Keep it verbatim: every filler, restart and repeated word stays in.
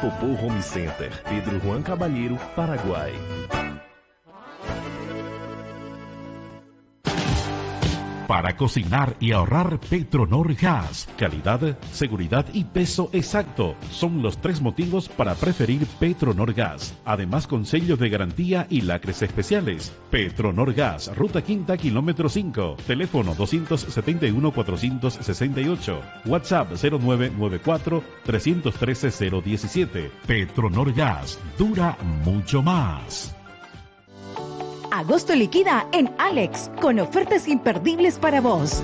Popô Home Center, Pedro Juan Cabalheiro, Paraguai. Para cocinar y ahorrar, Petronor Gas. Calidad, seguridad y peso exacto son los tres motivos para preferir Petronor Gas. Además, con sellos de garantía y lacres especiales. Petronor Gas, Ruta Quinta, kilómetro cinco. Teléfono dos siete uno, cuatro seis ocho. WhatsApp cero nueve nueve cuatro, tres uno tres, cero uno siete. Petronor Gas, dura mucho más. Agosto liquida en Alex, con ofertas imperdibles para vos.